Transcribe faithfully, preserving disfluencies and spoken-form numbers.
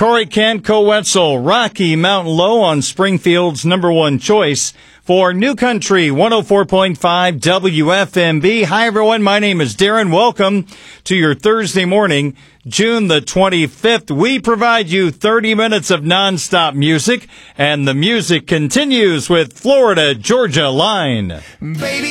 Corey Canco-Wetzel, Rocky Mountain Low on Springfield's number one choice for New Country one oh four point five W F M B. Hi, everyone. My name is Darren. Welcome to your Thursday morning, June the twenty-fifth. We provide you thirty minutes of nonstop music, and the music continues with Florida Georgia Line. Baby,